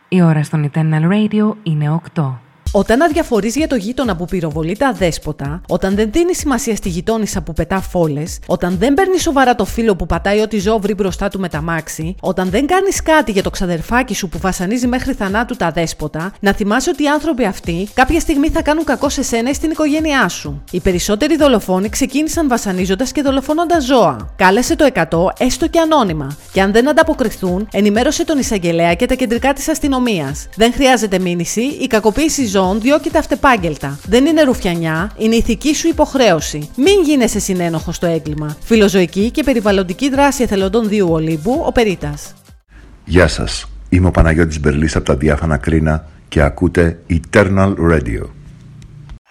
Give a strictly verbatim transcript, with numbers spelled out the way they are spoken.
Η ώρα στον Eternal Radio είναι οκτώ. Όταν αδιαφορείς για το γείτονα που πυροβολεί τα αδέσποτα, όταν δεν δίνεις σημασία στη γειτόνισσα που πετά φόλες, όταν δεν παίρνεις σοβαρά το φίλο που πατάει ό,τι ζώο βρει μπροστά του με τα μάξι, όταν δεν κάνεις κάτι για το ξαδερφάκι σου που βασανίζει μέχρι θανάτου τα αδέσποτα, να θυμάσαι ότι οι άνθρωποι αυτοί κάποια στιγμή θα κάνουν κακό σε σένα ή στην οικογένειά σου. Οι περισσότεροι δολοφόνοι ξεκίνησαν βασανίζοντας και δολοφονώντας ζώα. Κάλεσε το εκατό έστω και ανώνυμα. Και αν δεν ανταποκριθούν, ενημέρωσε τον εισαγγελέα και τα κεντρικά της αστυνομίας. Δεν χρειάζεται μήνυση, η κακοποίηση ζώων διώκεται αυτεπάγγελτα. Δεν είναι ρουφιανιά, είναι ηθική σου υποχρέωση. Μην γίνεσαι συνένοχος στο έγκλημα. Φιλοζωική και περιβαλλοντική δράση εθελοντών Δίου Ολύμπου, ο Περίτας. Γεια σας, είμαι ο Παναγιώτης Μπερλής από τα διάφανα Κρίνα και ακούτε Eternal Radio.